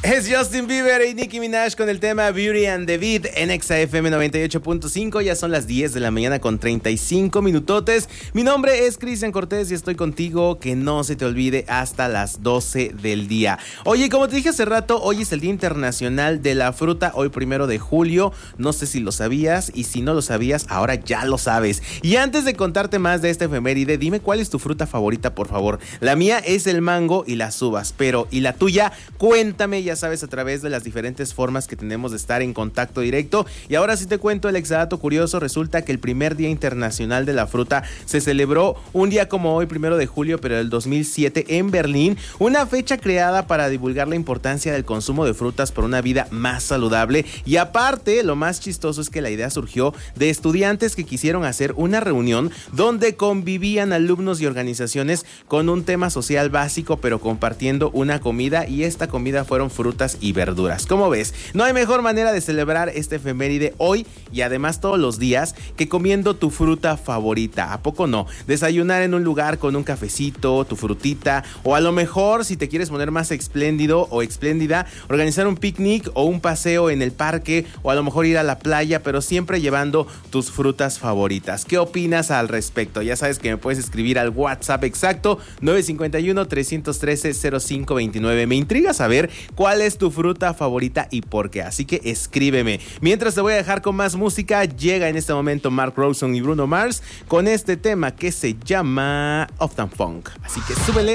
Es Justin Bieber y Nicki Minaj con el tema Beauty and the Beat en Exa FM 98.5. Ya son las 10 de la mañana con 35 minutotes. Mi nombre es Cristian Cortés y estoy contigo, que no se te olvide, hasta las 12 del día. Oye, como te dije hace rato, hoy es el Día Internacional de la Fruta, hoy 1 de julio. No sé si lo sabías, y si no lo sabías, ahora ya lo sabes. Y antes de contarte más de esta efeméride, dime cuál es tu fruta favorita, por favor. La mía es el mango y las uvas, pero ¿y la tuya? Cuéntame, ya sabes, a través de las diferentes formas que tenemos de estar en contacto directo. Y ahora sí te cuento el exadato curioso. Resulta que el primer Día Internacional de la Fruta se celebró un día como hoy, 1 de julio, pero del 2007 en Berlín. Una fecha creada para divulgar la importancia del consumo de frutas por una vida más saludable. Y aparte, lo más chistoso es que la idea surgió de estudiantes que quisieron hacer una reunión donde convivían alumnos y organizaciones con un tema social básico, pero compartiendo una comida, y esta comida fueron frutas y verduras. ¿Cómo ves? No hay mejor manera de celebrar este efeméride hoy y además todos los días que comiendo tu fruta favorita. ¿A poco no? Desayunar en un lugar con un cafecito, tu frutita, o a lo mejor, si te quieres poner más espléndido o espléndida, organizar un picnic o un paseo en el parque, o a lo mejor ir a la playa, pero siempre llevando tus frutas favoritas. ¿Qué opinas al respecto? Ya sabes que me puedes escribir al WhatsApp exacto 951-313-0529. Me intriga saber cuál es tu fruta favorita y por qué, así que escríbeme. Mientras te voy a dejar con más música. Llega en este momento Mark Ronson y Bruno Mars con este tema que se llama Uptown Funk, así que súbele.